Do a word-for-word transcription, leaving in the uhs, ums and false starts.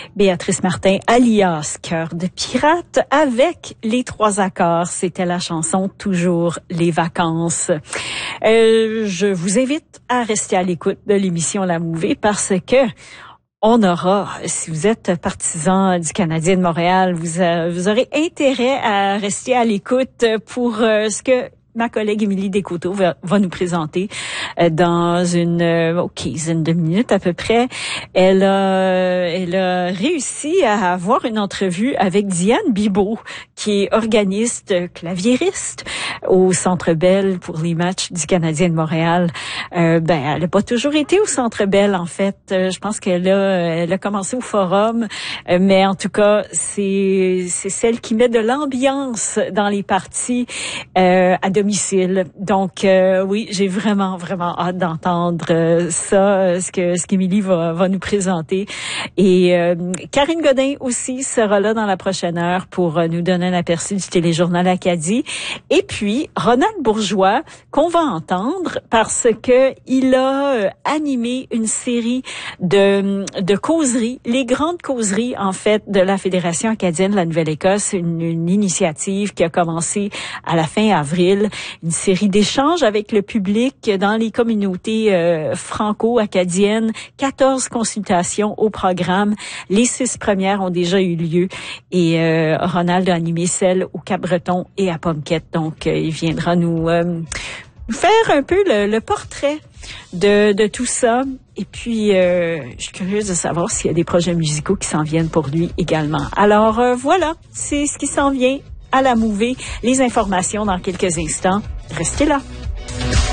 Béatrice Martin, alias Cœur de pirate, avec les trois accords. C'était la chanson Toujours les vacances. Euh, je vous invite à rester à l'écoute de l'émission La Mouvée parce que on aura, si vous êtes partisan du Canadien de Montréal, vous, euh, vous aurez intérêt à rester à l'écoute pour euh, ce que ma collègue Émilie Descoteaux va, va nous présenter euh, dans une euh, oh, quinzaine de minutes à peu près. Elle a, elle a réussi à avoir une entrevue avec Diane Bibeau, qui est organiste claviériste au Centre Bell pour les matchs du Canadien de Montréal. Euh, ben, elle n'a pas toujours été au Centre Bell, en fait. Euh, je pense qu'elle a, elle a commencé au Forum, euh, mais en tout cas, c'est, c'est celle qui met de l'ambiance dans les parties euh, à domicile. Donc, euh, oui, j'ai vraiment, vraiment hâte d'entendre euh, ça, ce que ce qu'Émilie va, va nous présenter. Et euh, Karine Godin aussi sera là dans la prochaine heure pour euh, nous donner un aperçu du téléjournal Acadie. Et puis, Ronald Bourgeois, qu'on va entendre parce que il a euh, animé une série de, de causeries, les grandes causeries, en fait, de la Fédération acadienne de la Nouvelle-Écosse, une, une initiative qui a commencé à la fin avril, une série d'échanges avec le public dans les communautés euh, franco-acadiennes, quatorze consultations au programme. Les six premières ont déjà eu lieu et euh, Ronald a animé celle au Cap-Breton et à Pomquette. Donc, euh, il viendra nous, euh, nous faire un peu le, le portrait de, de tout ça. Et puis, euh, je suis curieuse de savoir s'il y a des projets musicaux qui s'en viennent pour lui également. Alors, euh, voilà, c'est ce qui s'en vient à la Mouvée. Les informations dans quelques instants. Restez là.